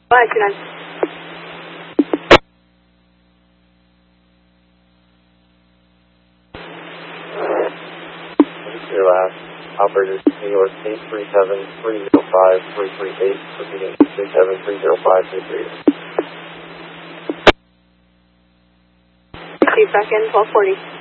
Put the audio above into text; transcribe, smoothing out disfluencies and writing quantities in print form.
Bye, 29. Your last operator, New York 837-305-338, repeating 837-305-338. 60 seconds, 1240.